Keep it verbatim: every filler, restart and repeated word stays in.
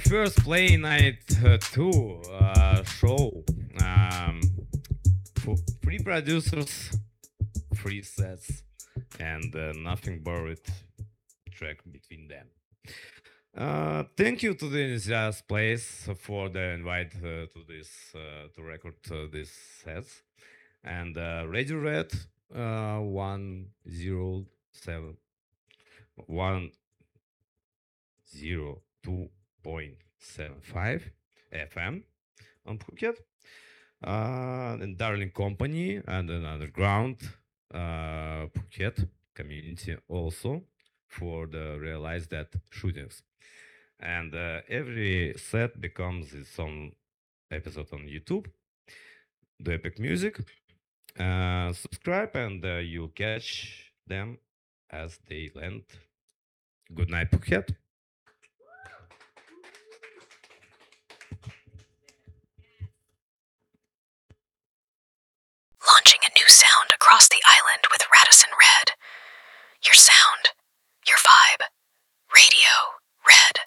first Play Night uh, two uh, show. Um, for free producers, free sets, and uh, nothing borrowed track between them. Uh, thank you to the Jazz Place for the invite uh, to this uh, to record uh, this sets, and uh, Radio Red uh, one zero seven one zero two point seven five F M on Phuket, uh, and Darling Company and an underground uh, Phuket community also for the realize that shootings. And uh, every set becomes its own episode on YouTube, the Epic Music. Uh, subscribe and uh, you'll catch them as they land. Good night, Phuket. Launching a new sound across the island with Radisson Red. Your sound